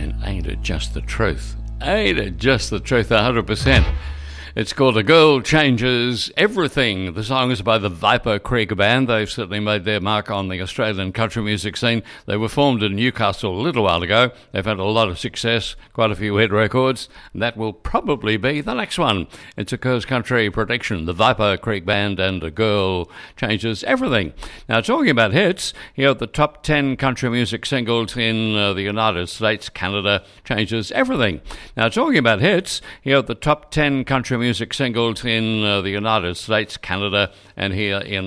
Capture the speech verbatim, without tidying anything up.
And ain't it just the truth? Ain't it just the truth, one hundred percent. It's called A Girl Changes Everything. The song is by the Viper Creek Band. They've certainly made their mark on the Australian country music scene. They were formed in Newcastle a little while ago. They've had a lot of success, quite a few hit records. And that will probably be the next one. It's a Curse Country production. The Viper Creek Band and A Girl Changes Everything. Now, talking about hits, here are the top ten country music singles in uh, the United States. Canada Changes Everything. Now, talking about hits, here are the top ten country music music singles in uh, the United States, Canada, and here in